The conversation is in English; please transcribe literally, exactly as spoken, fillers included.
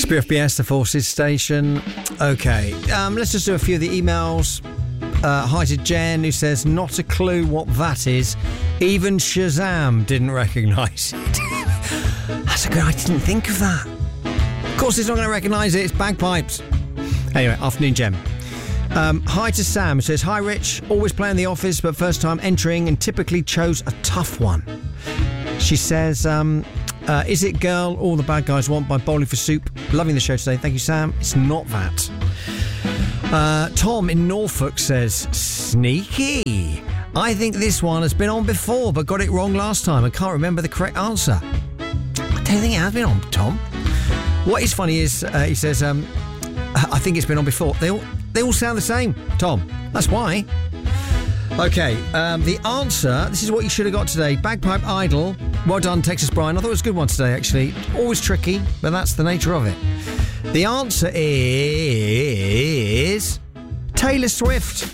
It's B F B S, the Forces Station. Okay, um, let's just do a few of the emails. Uh, hi to Jen, who says, not a clue what that is. Even Shazam didn't recognise it. That's a good... I didn't think of that. Of course he's not going to recognise it. It's bagpipes. Anyway, afternoon, Jen. Um, hi to Sam, who says, hi, Rich. Always playing the office, but first time entering and typically chose a tough one. She says, um, uh, is it Girl All the Bad Guys Want by Bowling for Soup? Loving the show today. Thank you, Sam. It's not that. Uh, Tom in Norfolk says, sneaky. I think this one has been on before, but got it wrong last time. I can't remember the correct answer. I don't think it has been on, Tom. What is funny is, uh, he says, um, I think it's been on before. They all, they all sound the same, Tom. That's why. Okay, um, the answer, this is what you should have got today. Bagpipe Idol. Well done, Texas Brian. I thought it was a good one today, actually. Always tricky, but that's the nature of it. The answer is Taylor Swift.